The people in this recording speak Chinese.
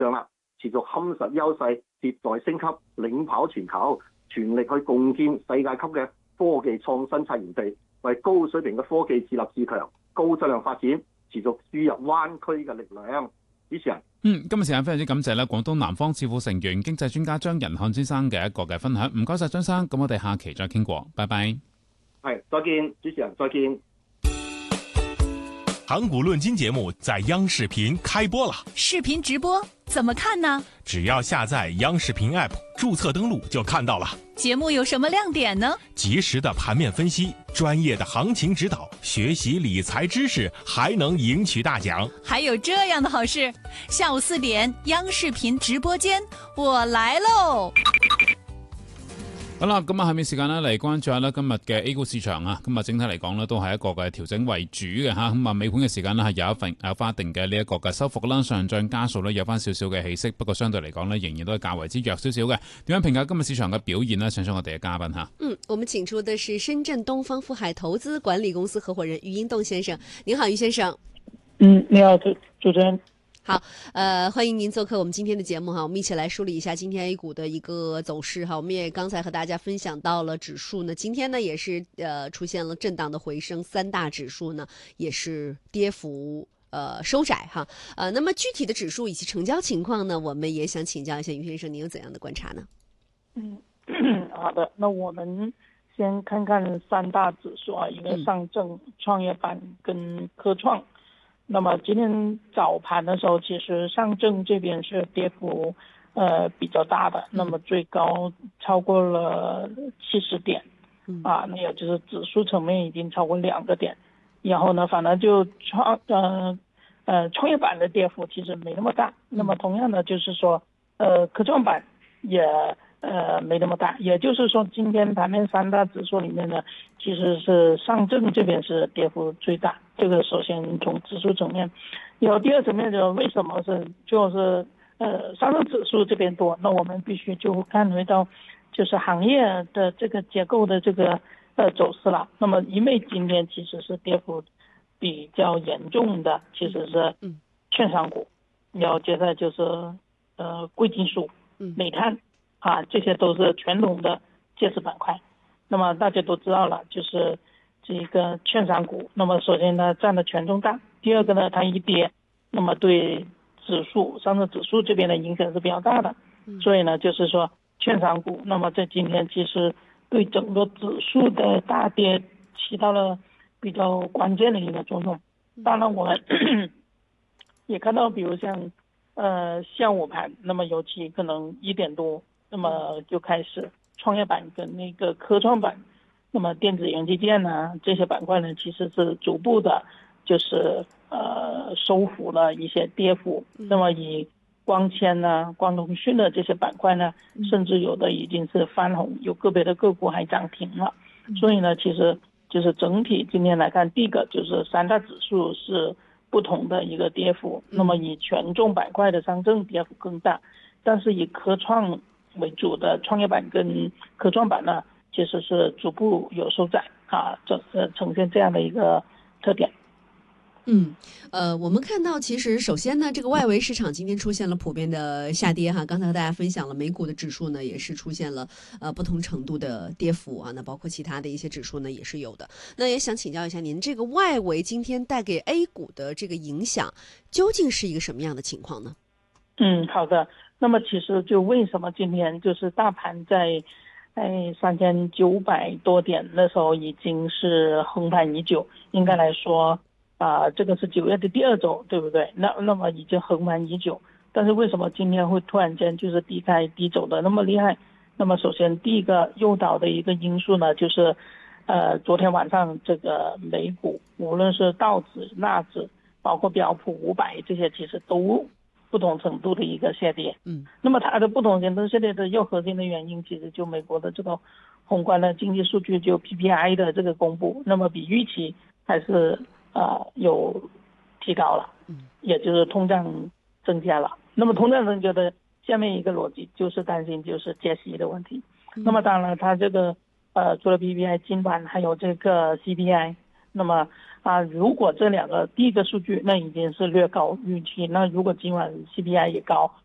上啦，持續夯實優勢，迭代升級，領跑全球，全力去共建世界級嘅科技創新產業地，為高水平嘅科技自立自強、高質量發展，持續輸入灣區嘅力量。主持人。 今日時間非常之感謝咧，廣東南方智庫成員、經濟專家張仁漢先生嘅一個嘅分享，唔該晒張生，咁我哋下期再傾過，拜拜。 係，再見，主持人，再見。 港股論金節目在央視頻開播了， 視頻直播怎麼看呢？ 只要下載央視頻 App， 註冊登錄就看到了。 節目有什麼亮點呢？ 及時的盤面分析，專業的行情指導，學習理財知識，還能贏取大獎。 還有這樣的好事，下午4點央視頻直播間，我來嘍。 好啦，咁下面時間咧嚟關注下咧今日嘅 A 股市場啊，咁整體嚟講咧都係一個嘅調整為主嘅吓，咁尾盤嘅時間咧係有翻一定嘅呢一個嘅收復啦，上漲家數咧有翻少少嘅起色，不過相對嚟講咧仍然都係較為之弱少少嘅。點樣評價今日市場嘅表現呢？請出我哋嘅嘉賓吓。 我們請出的是深圳東方富海投資管理公司合夥人余英棟先生。您好，余先生。 你好，主持人。 好，歡迎您做客我們今天的節目哈，我們一起來梳理一下今天 A 股的一個走勢哈。我們也剛才和大家分享到了指數呢，今天呢也是出現了震盪的回升，三大指數呢也是跌幅收窄哈。那麼具體的指數以及成交情況呢，我們也想請教一下余先生，您有怎樣的觀察呢？ 好的，那我們先看看三大指數啊，一個上證、創業板跟科創。那麼今天早盤的時候，其實上證這邊是跌幅比較大的，那麼最高超過了70點，啊，那也就是指數層面已經超過2個點，然後呢，反而就創業板的跌幅其實沒那麼大，那麼同樣的就是說，科創板也沒那麼大，也就是說今天盤面三大指數裏面呢，其實是上證這邊是跌幅最大，這個首先從指數層面，然後第二層面就為什麼就是上證指數這邊多，那我們必須就看回到就是行業的這個結構的這個走勢了。那麼因為今天其實是跌幅比較嚴重的，其實是券商股，然後接着就是貴金屬、煤炭啊，這些都是傳統的介石板塊。那麼大家都知道了，就是這個券商股，那麼首先呢佔的權重大，第二個呢它一跌，那麼對指數上證指數這邊的影響是比較大的，所以呢就是說券商股，那麼在今天其實對整個指數的大跌起到了比較關鍵的一個作用。當然我們也看到，比如像下午盤，那麼尤其可能1點多，那麼就開始創業板跟那個科創板，那麼電子元器件呢這些板塊呢其實是逐步的就是收復了一些跌幅，那麼以光纖呢、光通訊的這些板塊呢，甚至有的已經是翻紅，有個別的個股還漲停了。所以呢其實就是整體今天來看，第一個就是三大指數是不同的一個跌幅，那麼以權重板塊的上證跌幅更大，但是以科創為主的創業板跟科創板呢其實是逐步有收窄啊，呈現這樣的一個特點。 我們看到其實首先呢，這個外圍市場今天出現了普遍的下跌哈。剛才和大家分享了美股的指數呢，也是出現了不同程度的跌幅啊。那包括其他的一些指數呢，也是有的。那也想請教一下您，這個外圍今天帶給 A 股的這個影響，究竟是一個什麼樣的情況呢？ 好的。那麼其實就為什麼今天就是大盤在3900多點那時候已經是橫盤已久，應該來說這個是9月的第2週，對不對？那麼已經橫盤已久，但是為什麼今天會突然間就是低開低走的那麼厲害？那麼首先第一個誘導的一個因素呢，就是昨天晚上這個美股，無論是道指、納指，包括標普500這些，其實都不同程度的一個下跌。那麼它的不同程度下跌的又核心的原因，其實就美國的這個宏觀的經濟數據，就 PPI 的這個公布，那麼比預期還是有提高了，也就是通脹增加了。那麼通脹增加的下面一個邏輯就是擔心就是加息的問題。那麼當然它這個除了 PPI 今晚還有這個 CPI， 那麼如果這兩個第一個數據那已經是略高預期，那如果今晚 CPI 也高，